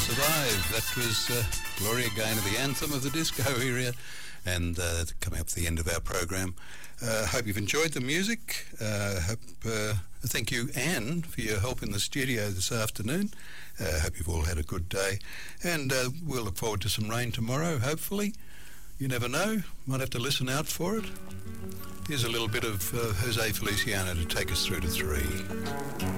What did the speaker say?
Survive. That was Gloria Gaynor, the anthem of the disco area, and coming up to the end of our program. Hope you've enjoyed the music. Thank you, Anne, for your help in the studio this afternoon. Hope you've all had a good day, and we'll look forward to some rain tomorrow, hopefully. You never know, might have to listen out for it. Here's a little bit of Jose Feliciano to take us through to 3.